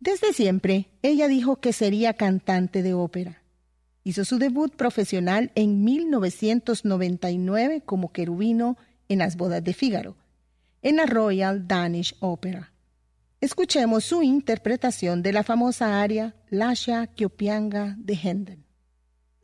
Desde siempre, ella dijo que sería cantante de ópera. Hizo su debut profesional en 1999 como querubino en Las bodas de Fígaro, en la Royal Danish Opera. Escuchemos su interpretación de la famosa aria Lascia Chiopianga de Händel.